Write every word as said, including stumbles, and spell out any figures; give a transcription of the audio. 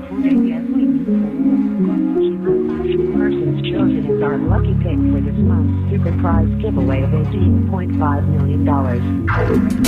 服人员为您服务。请问 persons chosen as our lucky pick for this month's super prize giveaway of eighteen point five million dollars.